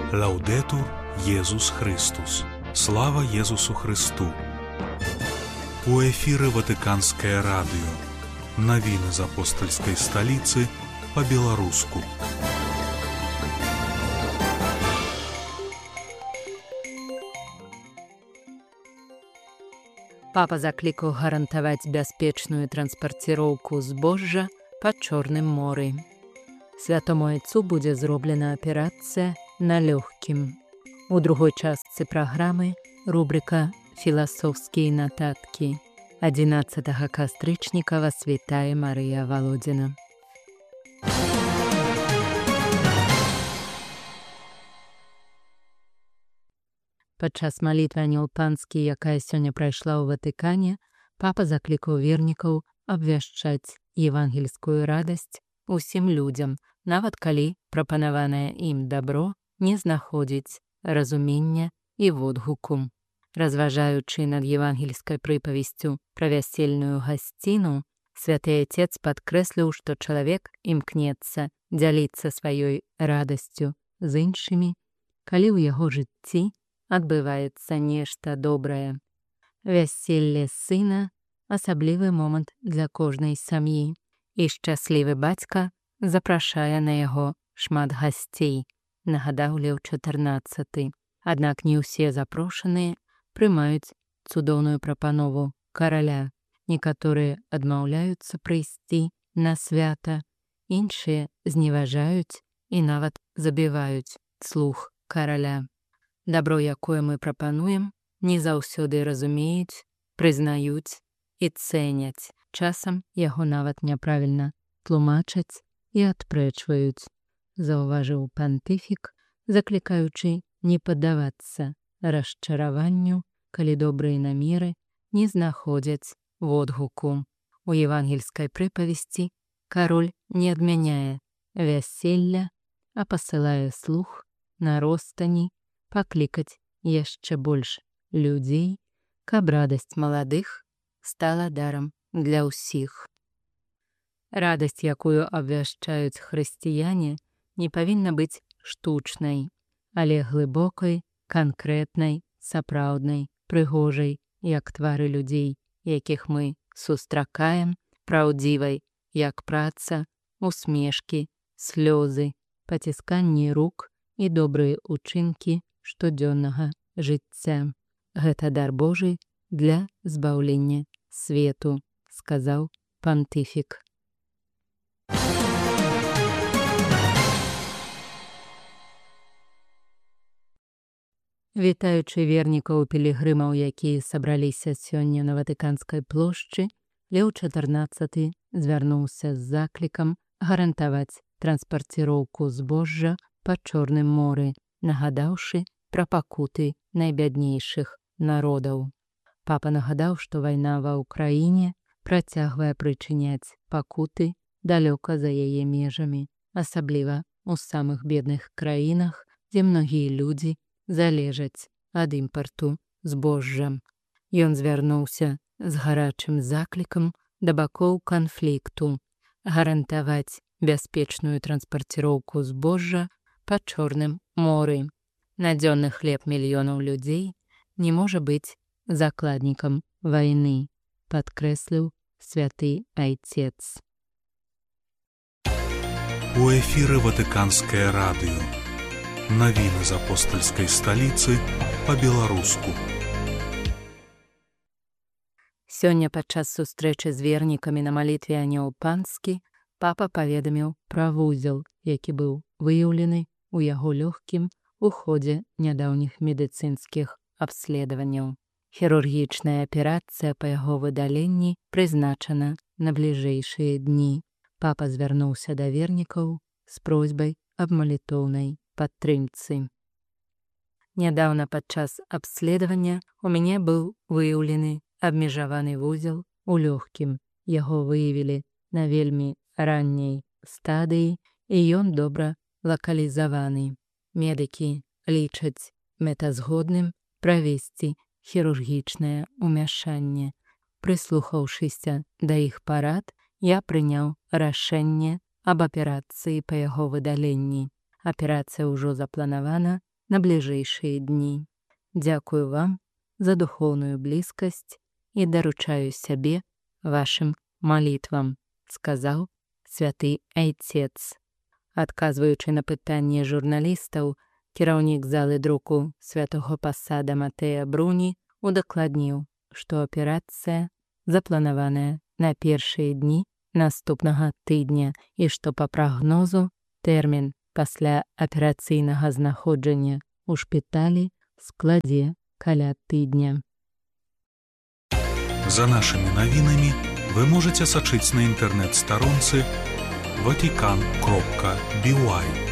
Лаўдэтур Езус Христус. Слава Езусу Христу. У эфіры Ватыканскае радыё. Навіны з апостальскай сталіцы па-беларуску. Папа заклікаў гарантаваць бяспечную транспарціроўку збожжа па Чорным моры. Святому Айцу будзе зроблена аперацыя на лёгкім. У другой частцы праграмы рубрика «Філасофскія нататкі». 11 кастрычніка вас вітае Марыя Валодзіна. Падчас малітвы Анёл Панскі, якая сёння прайшла ў Ватыкане, папа заклікаў вернікаў абвяшчаць евангельскую радасць усім людзям, нават калі прапанаванае ім дабро не знаходзіць разумення і водгуку. Разважаючы над евангельскай прыпавесцю пра вясельную гасціну, святы Айцец падкрэсліў, што чалавек імкнецца дзяліцца сваёй радасцю з іншымі, калі ў яго жыцці адбываецца нешта добрае. Вяселле сына – асаблівы момант для кожнай сям'і, і шчаслівы бацька запрашае на яго шмат гасцей, нагадаў Леў XIV. Аднак не ўсе запрошаныя прымаюць цудоўную прапанову караля. Некаторыя адмаўляюцца прыйсці на свята, іншыя зневажаюць і нават забіваюць слух караля. Дабро, якое мы прапануем, не заўсёды разумеюць, прызнаюць і цэняць. Часам яго нават няправільна тлумачаць і адпрэчваюць, заўважыў пантыфік, заклікаючы не паддавацца расчараванню, калі добрыя намеры не знаходзяць водгуку. У евангельскай прыпавесці кароль не адмяняе вяселля, а пасылае слуг на ростані паклікаць яшчэ больш людзей, каб радасць маладых стала дарам для ўсіх. Радасць, якую абвяшчаюць хрысціяне, не павінна быць штучнай, але глыбокай, канкрэтнай, сапраўднай, прыгожай, як твары людзей, якіх мы сустракаем, праўдзівай, як праца, усмешкі, слёзы, пацісканні рук і добрыя ўчынкі штодзённага жыцця. Гэта дар Божы для збаўлення свету, сказаў пантыфік. Вітаючы вернікаў пілігрымаў, якія сабраліся сёння на Ватыканскай плошчы, Леў XIV звярнуўся з заклікам гарантаваць транспарціроўку збожжа па Чорным моры, нагадаўшы пра пакуты найбяднейшых народаў. Папа нагадаў, што вайна ва ўкраіне працягвае прычыняць пакуты далёка за яе межамі, асабліва ў самых бедных краінах, дзе многія людзі залежаць ад імпарту збожжа. Ён звярнуўся з гарачым заклікам да бакоў канфлікту гарантаваць бяспечную транспарціроўку збожжа па Чорным моры. Надзённы хлеб мільёнаў людзей не можа быць закладнікам вайны, падкрэсліў святы Айцец. У эфіры Ватыканскае радыё. Навіны з апостальскай сталіцы па-беларуску. Сёння падчас сустрэчы з вернікамі на малітве Анёл Панскі папа паведаміў пра вузел, які быў выяўлены ў яго лёгкім у ходзе нядаўніх медыцынскіх абследаванняў. Хірургічная аперацыя па яго выдаленні прызначана на бліжэйшыя дні. Папа звярнуўся да вернікаў з просьбай аб малітоўнай падтрымцы. Нядаўна падчас абследавання у мяне быў выяўлены абмежаваны вузел у лёгкім. Яго выявілі на вельмі ранняй стадыі, і ён добра лакалізаваны. Медыкі лічаць мэтазгодным правесці хірургічнае ўмяшанне. Прыслухаўшыся да іх парад, я прыняў рашэнне аб аперацыі па яго выдаленні. Аперацыя ўжо запланавана на бліжэйшыя дні. Дзякую вам за духоўную блізкасць і даручаю сябе вашым малітвам, сказаў святы айцец. Адказваючы на пытанне журналістаў, кіраўнік залы друку святого пасада Матэа Бруні удакладніў, што аперацыя запланаваная на першыя дні наступнага тыдня і што па прагнозу тэрмін пасля аперацыйнага знаходжання ў шпіталі складзе каля тыдня. За нашымі навінамі вы можаце сачыць на інтэрнэт-старонцы vatican.by.